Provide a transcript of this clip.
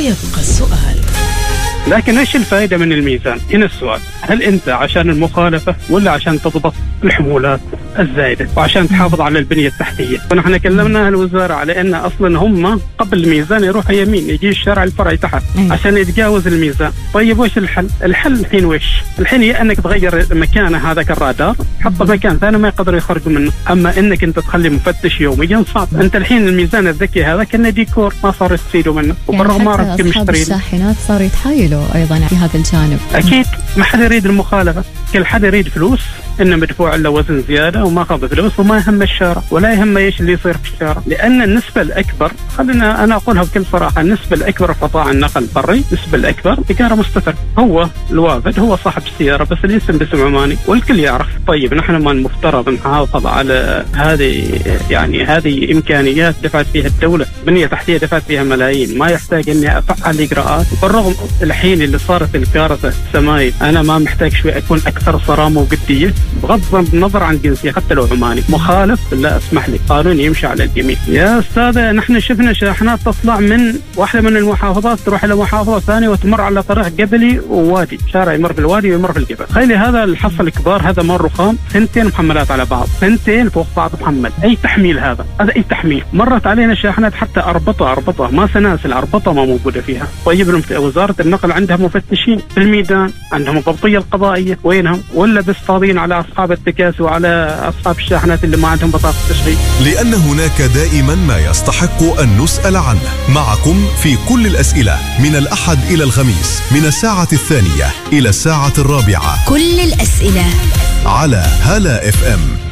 ويبقى السؤال. لكن ايش الفائدة من الميزان؟ هنا السؤال، هل انت عشان المخالفة ولا عشان تضبط الحمولات الزايدة وعشان تحافظ على البنية التحتية؟ ونحن كلمنا الوزارة على ان اصلا هم قبل الميزان يروح يمين، يجي الشارع الفرعي تحت عشان يتجاوز الميزان. طيب وش الحل؟ الحل الحين وش؟ الحين يا انك تغير مكانه هذاك الرادار، حطه مكان ثاني ما يقدروا يخرجوا منه، اما انك انت تخلي مفتش يوميا صعب. انت الحين الميزان الذكي هذا كنا ديكور ما صار يستفيدوا منه، وبالرغم ما رحت مشترين. الشاحنات صاروا يتحايلوا ايضا في هذا الجانب. اكيد ما حد يريد المخالفه، كل حد يريد فلوس، انه مدفوع له وزن زياده وما اخذ فلوس وما يهم الشارع ولا يهم ايش اللي يصير في الشارع. لان النسبه الاكبر، خلينا انا اقولها بكل صراحه، النسبه الاكبر في قطاع النقل البري، النسبه الاكبر تجاره مستتر. هو الوافد هو صاحب السياره بس الاسم باسم عماني والكل يعرف. طيب نحن ما المفترض نحافظ على هذه امكانيات دفعت فيها الدوله، بنيه تحتيه دفعت فيها ملايين، ما يحتاج اني افعل اجراءات. بالرغم الحين اللي صارت الكارثه السمايل، انا ما محتاج شوي اكون اكثر صرامه وجديه بغض النظر عن جنسيه، حتى لو عماني مخالف لا اسمح لي، قانون يمشي على اليمين. يا استاذه نحن شفنا شاحنات تطلع من واحده من المحافظات تروح الى محافظه ثانيه وتمر على طريق جبلي ووادي، شارع يمر في الوادي ويمر في الجبل. خلي هذا الحصه الكبار، هذا مر رخام، سنتين محملات على بعض، سنتين فوق بعض محمل. اي تحميل هذا اي تحميل. مرت علينا شاحنات حتى اربطه ما سلاسل، اربطه ما موجوده فيها. طيب وزاره النقل عندها مفتشين في الميدان، عندهم الضبطيه القضائيه، وينهم؟ ولا بس فاضيين على اصحاب التكاسي وعلى اصحاب الشاحنات اللي ما عندهم بطاقه تشغيل. لان هناك دائما ما يستحق ان نسال عنه. معكم في كل الاسئله من الاحد الى الخميس من الساعه 2 إلى الساعه 4. كل الاسئله على هلا FM.